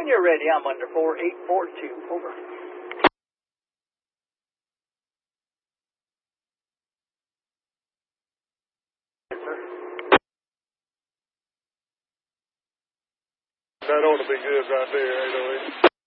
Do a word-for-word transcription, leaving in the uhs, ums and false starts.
you're ready, I'm under four eight four two. Over. Yes, sir. That ought to be good right there, eight oh eight.